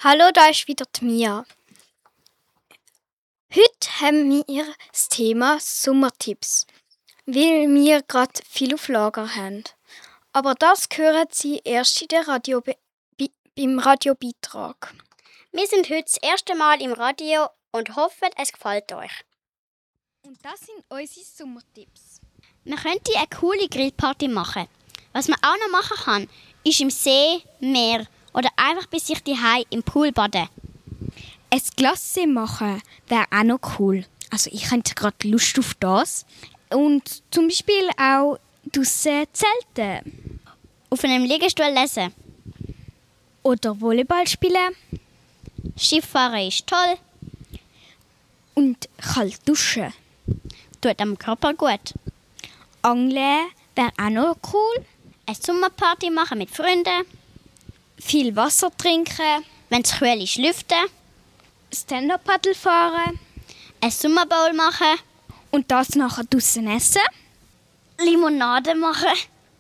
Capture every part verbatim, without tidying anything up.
Hallo, da ist wieder die Mia. Heute haben wir das Thema Sommertipps, weil wir gerade viel auf Lager haben. Aber das hören Sie erst in der Radio beim Radiobeitrag. Wir sind heute das erste Mal im Radio und hoffen, es gefällt euch. Und das sind unsere Sommertipps. Man könnte eine coole Grillparty machen. Was man auch noch machen kann, ist im See, Meer oder einfach bei sich daheim im Pool baden. Ein Glacé machen wäre auch noch cool. Also ich hätte gerade Lust auf das. Und zum Beispiel auch draussen zelten. Auf einem Liegestuhl lesen. Oder Volleyball spielen. Skifahren ist toll. Und kalt duschen. Tut am Körper gut. Angeln wäre auch noch cool. Eine Sommerparty machen mit Freunden. Viel Wasser trinken. Wenn es kühl ist, lüften. Stand-up-Paddle fahren. Ein Sommerbowl machen. Und das nachher draussen essen. Limonade machen.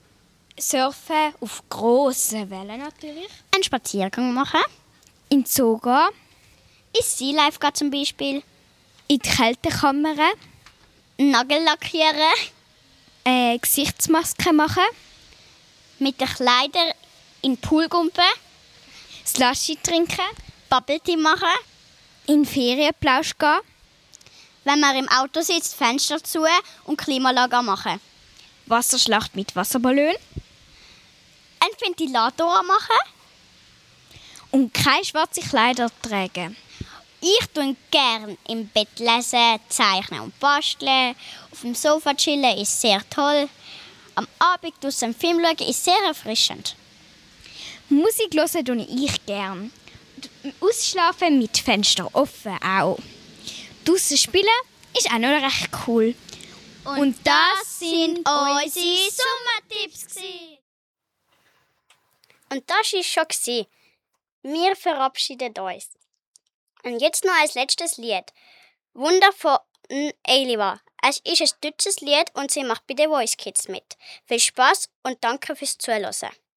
Surfen auf grossen Wellen natürlich. Einen Spaziergang machen. In den Zoo gehen. Ins Sea Life gehen zum Beispiel. In die Kältekammer. Nagel lackieren. Eine Gesichtsmaske machen. Mit den Kleidern in den Pool gumpen. Slushy trinken. Bubble Tea machen. In den Ferienplausch gehen. Wenn man im Auto sitzt, Fenster zu und Klimaanlage machen. Wasserschlacht mit Wasserballon. Einen Ventilator machen. Und keine schwarzen Kleider tragen. Ich tue gerne im Bett lesen, zeichnen und basteln. Auf dem Sofa chillen ist sehr toll. Am Abend draussen einen Film schauen ist sehr erfrischend. Musik hören tue ich gern. Ausschlafen mit Fenster offen auch. Draussen spielen ist auch noch recht cool. Und, Und das sind unsere Sommertipps. Und das war es schon. Wir verabschieden uns. Und jetzt noch ein letztes Lied. Wunder von Eiliva. Es ist ein deutsches Lied und sie macht bei den Voice Kids mit. Viel Spaß und danke fürs Zuhören.